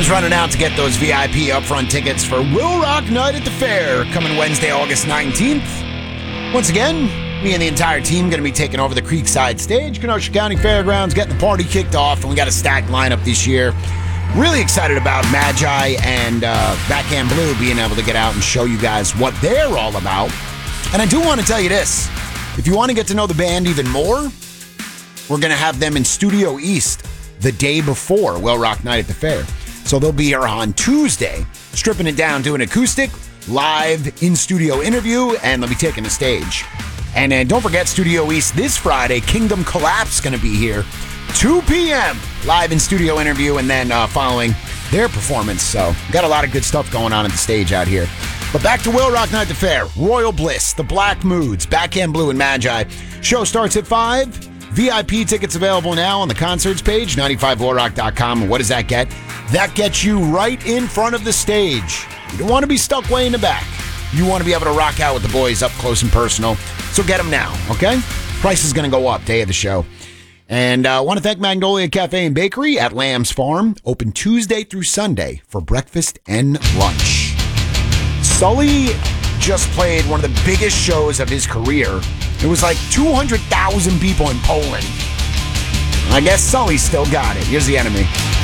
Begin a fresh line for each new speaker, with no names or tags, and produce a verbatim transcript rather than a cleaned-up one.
Time's running out to get those V I P upfront tickets for Will Rock Night at the Fair coming Wednesday, August nineteenth. Once again, me and the entire team going to be taking over the Creekside stage, Kenosha County Fairgrounds, getting the party kicked off, and we got a stacked lineup this year. Really excited about Magi and uh, Backhand Blue being able to get out and show you guys what they're all about. And I do want to tell you this. If you want to get to know the band even more, we're going to have them in Studio East the day before Will Rock Night at the Fair. So they'll be here on Tuesday, stripping it down, doing acoustic, live in-studio interview, and they'll be taking the stage. And then don't forget Studio East this Friday, Kingdom Collapse going to be here, two p.m., live in-studio interview, and then uh, following their performance. So got a lot of good stuff going on at the stage out here. But back to Will Rock Night at the Fair. Royal Bliss, The Black Moods, Backhand Blue, and Magi. Show starts at five. V I P tickets available now on the concerts page, ninety-five low rock dot com. And what does that get? That gets you right in front of the stage. You don't want to be stuck way in the back. You want to be able to rock out with the boys up close and personal. So get them now, okay? Price is going to go up day of the show. And I uh, want to thank Magnolia Cafe and Bakery at Lamb's Farm, open Tuesday through Sunday for breakfast and lunch. Sully just played one of the biggest shows of his career. It was like two hundred thousand people in Poland. I guess Sully still got it. Here's the Enemy.